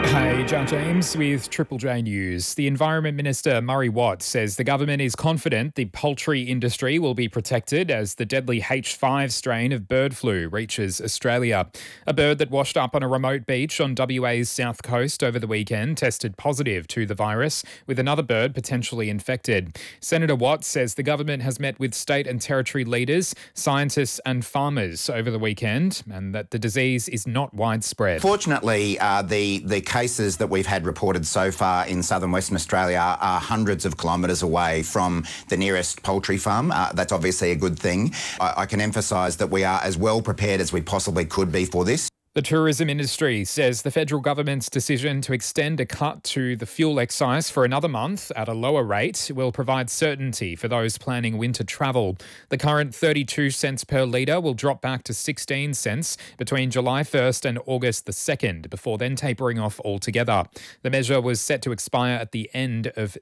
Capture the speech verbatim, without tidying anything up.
Hey, John James with Triple J News. The Environment Minister Murray Watt says the government is confident the poultry industry will be protected as the deadly H five strain of bird flu reaches Australia. A bird that washed up on a remote beach on W A's south coast over the weekend tested positive to the virus, with another bird potentially infected. Senator Watt says the government has met with state and territory leaders, scientists and farmers over the weekend, and that the disease is not widespread. Fortunately, uh, the, the cases that we've had reported so far in southern Western Australia are hundreds of kilometres away from the nearest poultry farm. Uh, that's obviously a good thing. I, I can emphasise that we are as well prepared as we possibly could be for this. The tourism industry says the federal government's decision to extend a cut to the fuel excise for another month at a lower rate will provide certainty for those planning winter travel. The current thirty-two cents per litre will drop back to sixteen cents between July first and August the second, before then tapering off altogether. The measure was set to expire at the end of